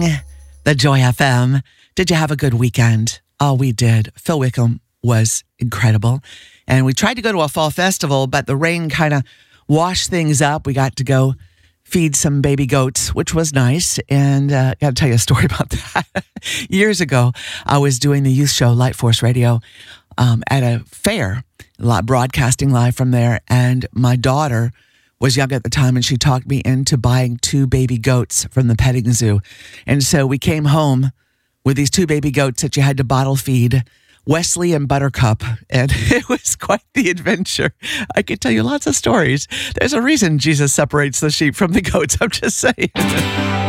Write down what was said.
the Joy FM. Did you have a good weekend? Oh, we did. Phil Wickham was incredible. And we tried to go to a fall festival, but the rain kind of washed things up. We got to go feed some baby goats, which was nice. And I got to tell you a story about that. Years ago, I was doing the youth show, Light Force Radio, at a fair, broadcasting live from there. And my daughter was young at the time, and she talked me into buying 2 baby goats from the petting zoo. And so we came home with these 2 baby goats that you had to bottle feed, Wesley and Buttercup, and it was quite the adventure. I could tell you lots of stories. There's a reason Jesus separates the sheep from the goats, I'm just saying.